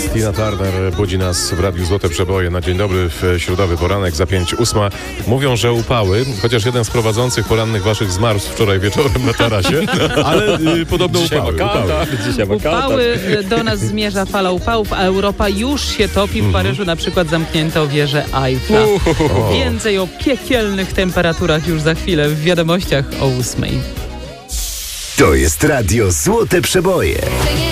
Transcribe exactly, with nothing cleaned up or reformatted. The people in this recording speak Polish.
Tina Turner budzi nas w Radiu Złote Przeboje na dzień dobry w środowy poranek za pięć ósma. Mówią, że upały, chociaż jeden z prowadzących porannych waszych zmarł wczoraj wieczorem na tarasie, ale y, podobno Dzisiaj upały. ma upały. katar, dzisiaj ma katar. Upały, do nas zmierza fala upałów, a Europa już się topi. W Paryżu na przykład zamknięto wieżę Eiffla. O. Więcej o piekielnych temperaturach już za chwilę w wiadomościach o ósmej. To jest Radio Złote Przeboje.